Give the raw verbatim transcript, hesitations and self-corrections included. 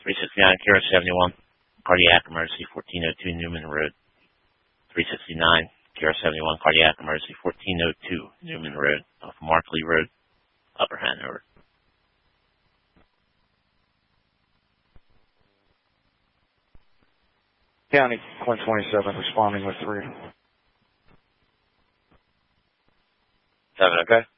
three sixty-nine, Kira seventy-one, cardiac emergency, fourteen oh two Newman Road. three sixty-nine, Kira seventy-one, cardiac emergency, fourteen oh two Newman Road, off Markley Road, Upper Hanover. County, Quinn twenty-seven, responding with three. Seven, okay?